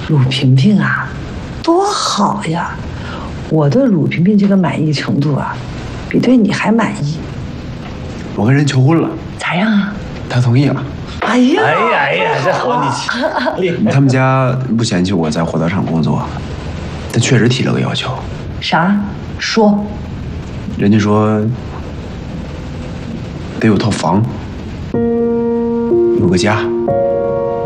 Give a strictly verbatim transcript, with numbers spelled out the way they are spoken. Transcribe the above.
鲁萍萍啊，多好呀！我对鲁萍萍这个满意程度啊，比对你还满意。 我跟人求婚了， 咋样啊？ 他同意了。 哎呀， 哎呀哎呀，这好你他们家不嫌弃我在火葬场工作，但确实提了个要求。 啥？说。 人家说得有套房，有个家。